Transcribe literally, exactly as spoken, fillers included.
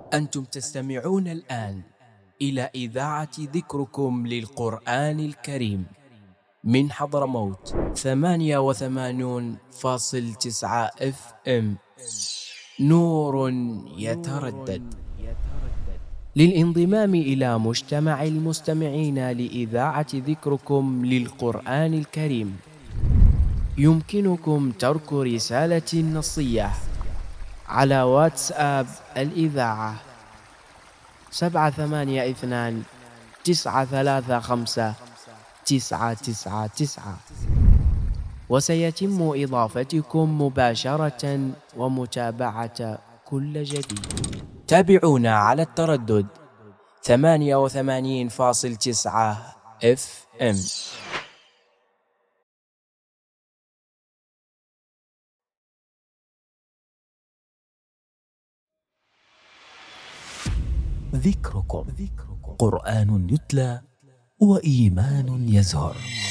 أنتم تستمعون الآن إلى إذاعة ذكركم للقرآن الكريم من حضرموت ثمانية وثمانون فاصل تسعة اف ام. نور يتردد. للانضمام إلى مجتمع المستمعين لإذاعة ذكركم للقرآن الكريم يمكنكم ترك رسالة نصية على واتساب الإذاعة سبعة ثمانية اثنان تسعة ثلاثة خمسة تسعة تسعة تسعة، وسيتم إضافتكم مباشرة ومتابعة كل جديد. تابعونا على التردد ثمانية وثمانين فاصل تسعة اف ام. ذكركم قرآن يتلى وإيمان يزهر.